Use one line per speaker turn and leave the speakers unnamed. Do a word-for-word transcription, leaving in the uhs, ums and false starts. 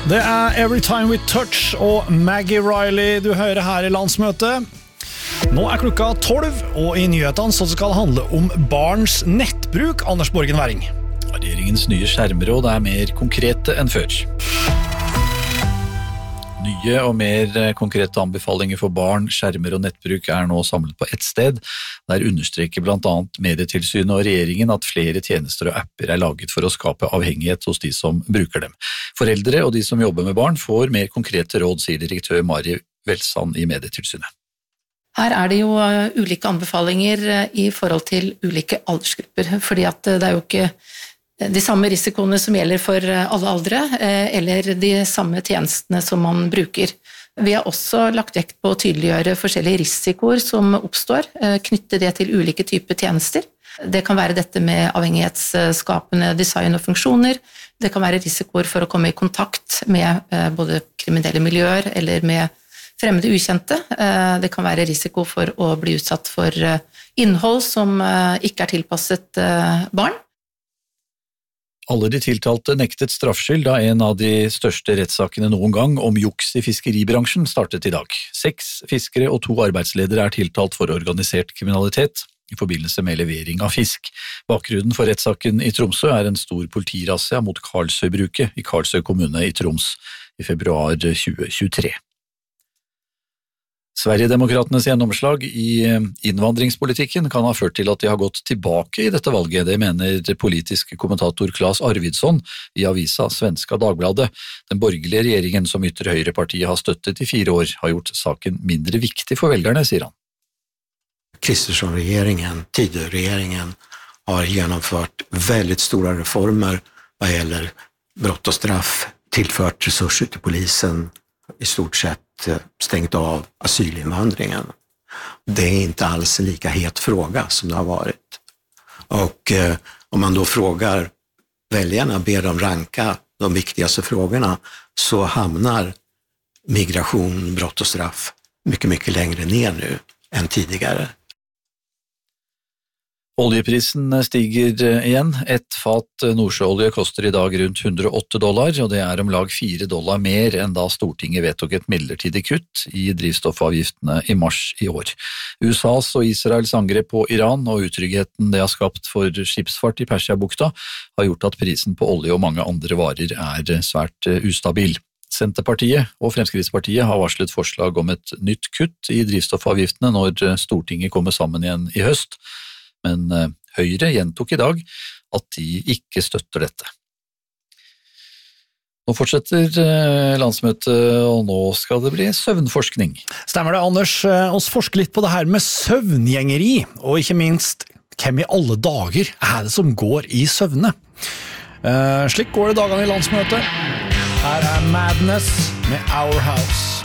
Det er Every Time We Touch og Maggie Riley du hører her i landsmøtet. Nå er klokka tolv, og i nyhetene så skal det handle om barns nettbruk, Anders Borgen Væring.
Regjeringens nye skjermråd er mer konkrete enn før. Nye og mer konkrete anbefalinger for barn, skjermer og nettbruk er nå samlet på ett sted. Der understreker blant annet Medietilsynet og regjeringen at flere tjenester og apper er laget for å skape avhengighet hos de som bruker dem. Foreldre og de som jobber med barn får mer konkrete råd, sier direktør Mari Velsand i Medietilsynet.
Her er det jo ulike anbefalinger i forhold til ulike aldersgrupper, fordi at det er jo ikke de samme risikoene som gjelder for alle aldre, eller de samme tjenestene som man bruker. Vi har også lagt vekt på å tydeliggjøre forskjellige risikoer som oppstår, knytte det til ulike typer tjenester. Det kan være dette med avhengighetsskapende design og funksjoner, det kan være risikoer for å komme i kontakt med både kriminelle miljøer eller med fremmede ukjente. Det kan være risiko for å bli utsatt for innhold som ikke er tilpasset barn.
Alle de tiltalte nektet straffskyld da en av de største rettssakene noen gang om juks i fiskeribransjen startet i dag. Seks fiskere og to arbeidsledere er tiltalt for organisert kriminalitet i forbindelse med levering av fisk. Bakgrunnen for rettssaken i Tromsø er en stor politirazzia mot Karlsøybruket i Karlsøy kommune i Troms i februar tjue tjuetre. Sverigedemokraternes gjennomslag i innvandringspolitikken kan ha ført til at de har gått tilbake i dette valget, det mener politisk kommentator Claes Arvidsson i avisa Svenska Dagbladet. Den borgerlige regjeringen som ytre høyrepartiet har støttet i fire år, har gjort saken mindre viktig for velgerne, sier han.
Kristersson-regeringen, Tidø-regeringen, har gjennomført veldig store reformer hva gjelder brott og straff, tilført ressurser til polisen, i stort sett stängt av asylinvandringen. Det är inte alls en lika het fråga som det har varit. Och eh, om man då frågar väljarna, ber dem ranka de viktigaste frågorna, så hamnar migration, brott och straff mycket, mycket längre ner nu än tidigare.
Oljeprisen stiger igjen. Et fat nordsjøolje koster i dag rundt hundre og åtte dollar, og det er om lag fire dollar mer enn da Stortinget vedtok et midlertidig kutt i drivstoffavgiftene i mars i år. U S A's og Israels angrep på Iran og utryggheten det har skapt for skipsfart i Persiabukta har gjort at prisen på olje og mange andre varer er svært ustabil. Senterpartiet og Fremskrittspartiet har varslet forslag om et nytt kutt i drivstoffavgiftene når Stortinget kommer sammen igjen i høst. Men Høyre gjentok i dag at de ikke støtter dette. Nå fortsetter landsmøtet, og nå skal det bli søvnforskning.
Stemmer det, Anders? Oss forsker litt på det her med søvngjengeri, og ikke minst, hvem i alle dager er det som går i søvne? Uh, slik går det dagene i landsmøtet. Her er Madness med Our House.